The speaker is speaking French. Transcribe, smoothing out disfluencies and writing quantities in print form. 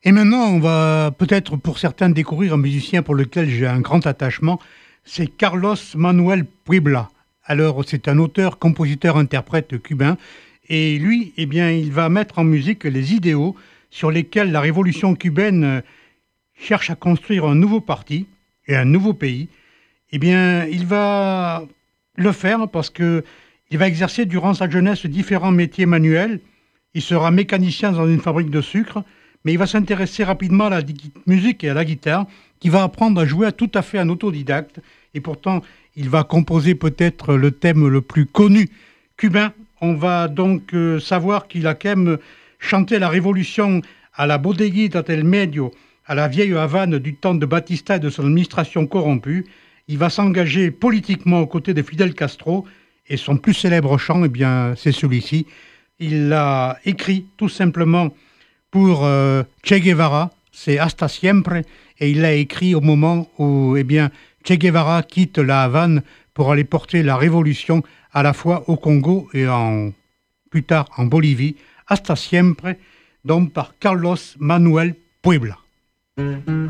Et maintenant, on va peut-être pour certains découvrir un musicien pour lequel j'ai un grand attachement, c'est Carlos Manuel Puebla. Alors, c'est un auteur, compositeur, interprète cubain, et lui, eh bien, il va mettre en musique les idéaux sur lesquels la révolution cubaine cherche à construire un nouveau parti et un nouveau pays. Eh bien, il va le faire parce que il va exercer durant sa jeunesse différents métiers manuels. Il sera mécanicien dans une fabrique de sucre, mais il va s'intéresser rapidement à la musique et à la guitare, qu'il va apprendre à jouer tout à fait en autodidacte. Et pourtant, il va composer peut-être le thème le plus connu cubain. On va donc savoir qu'il a quand même chanté la révolution à la Bodeguita del Medio, à la vieille Havane du temps de Batista et de son administration corrompue. Il va s'engager politiquement aux côtés de Fidel Castro, et son plus célèbre chant, eh bien, c'est celui-ci. Il l'a écrit tout simplement pour Che Guevara, c'est Hasta Siempre, et il l'a écrit au moment où eh bien, Che Guevara quitte la Havane pour aller porter la révolution à la fois au Congo et plus tard en Bolivie. Hasta Siempre, donc par Carlos Manuel Puebla.